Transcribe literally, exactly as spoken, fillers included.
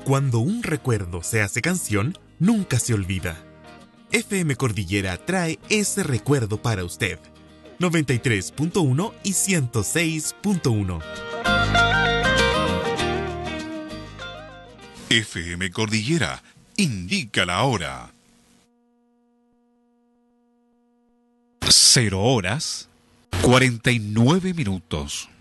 Cuando un recuerdo se hace canción, nunca se olvida. F M Cordillera trae ese recuerdo para usted. noventa y tres punto uno y ciento seis punto uno. F M Cordillera indica la hora. Cero horas, cuarenta y nueve minutos.